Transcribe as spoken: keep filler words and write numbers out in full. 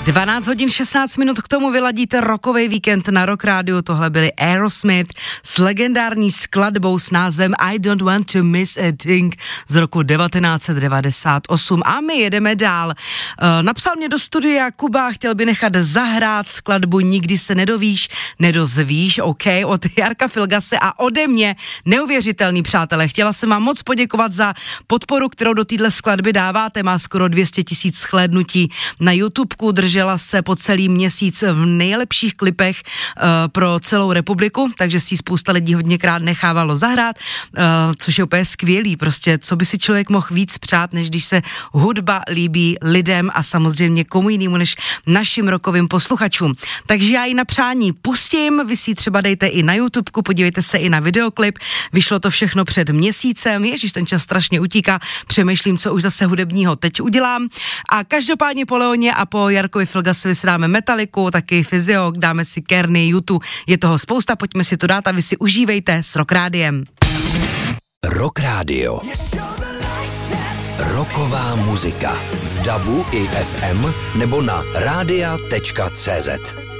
dvanáct hodin šestnáct minut, k tomu vyladíte rockový víkend na Rock Rádiu. Tohle byli Aerosmith s legendární skladbou s názvem I Don't Want to Miss a Thing z roku devatenáct set devadesát osm. A my jedeme dál. Uh, napsal mě do studia Kuba, chtěl by nechat zahrát skladbu Nikdy se nedovíš, nedozvíš, OK, od Jarka Filgase a ode mě. Neuvěřitelný, přátelé. Chtěla jsem vám moc poděkovat za podporu, kterou do téhle skladby dáváte. Má skoro dvě stě tisíc shlédnutí na YouTubeku, držela se po celý měsíc v nejlepších klipech uh, pro celou republiku, takže si spousta lidí hodněkrát nechávalo zahrát, uh, což je úplně skvělý. Prostě, co by si člověk mohl víc přát, než když se hudba líbí lidem a samozřejmě komu jinému než našim rockovým posluchačům. Takže já ji na přání pustím, vy si třeba dejte i na YouTubeku, podívejte se i na videoklip. Vyšlo to všechno před měsícem, ježiš, ten čas strašně utíká, přemýšlím, co už zase hudebního teď udělám. A každopádně po Leoně a po Jarkovi Filgasovi si dáme Metaliku, taky Fyzio, dáme si Kerny, YouTube, je toho spousta, pojďme si to dát a vy si užívejte s Rock Rádiem. Rock Radio. Rocková muzika v dabu i ef em nebo na rádia tečka cé zet.